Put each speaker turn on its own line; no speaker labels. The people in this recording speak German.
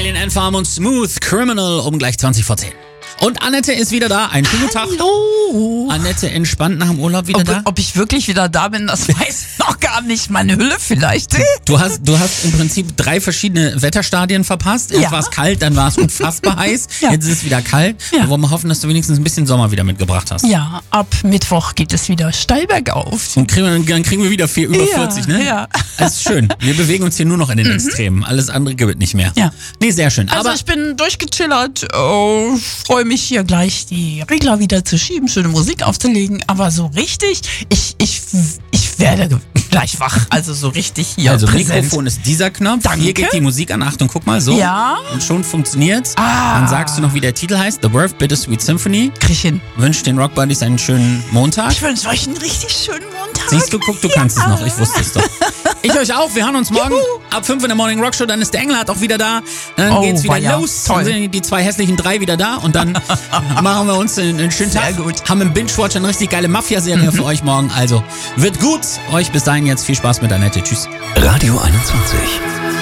Armin and Farm und Smooth Criminal um gleich 20 vor 10. Und Annette ist wieder da. Einen schönen Tag.
Hallo.
Annette entspannt nach dem Urlaub wieder da?
Ob ich wirklich wieder da bin, das weiß noch gar nicht. Meine Hülle vielleicht.
Du hast im Prinzip 3 verschiedene Wetterstadien verpasst. Erst war es kalt, dann war es unfassbar heiß.
Ja.
Jetzt ist es wieder kalt.
Ja.
Wir wollen hoffen, dass du wenigstens ein bisschen Sommer wieder mitgebracht hast.
Ja, ab Mittwoch geht es wieder steil bergauf.
Und dann kriegen wir wieder über 40, ne?
Ja.
Das ist schön. Wir bewegen uns hier nur noch in den Extremen. Alles andere gibt nicht mehr.
Ja.
Nee, sehr schön.
Also
Aber
ich bin durchgechillert, freue mich hier gleich die Regler wieder zu schieben, schöne Musik aufzulegen, aber so richtig, ich werde gleich wach, also so richtig hier präsent.
Mikrofon ist dieser Knopf.
Danke.
Hier geht die Musik an. Achtung, guck mal, so.
Ja.
Und schon funktioniert's. Dann sagst du noch, wie der Titel heißt. The Worth Bittersweet Symphony.
Krieg ich hin.
Wünscht den Rock Buddies einen schönen Montag.
Ich wünsche euch einen richtig schönen Montag.
Siehst du, guck, du kannst es noch. Ich wusste es doch. Ich euch auch. Wir hören uns morgen ab 5 in der Morning Rock Show. Dann ist der Engelhardt auch wieder da. Dann geht's wieder los.
Toll.
Dann sind die 2 hässlichen 3 wieder da. Und dann machen wir uns einen schönen Tag.
Sehr gut.
Haben im Binge-Watch eine richtig geile Mafia-Serie für euch morgen. Also wird gut. Euch bis dahin jetzt viel Spaß mit Annette. Tschüss.
Radio 21.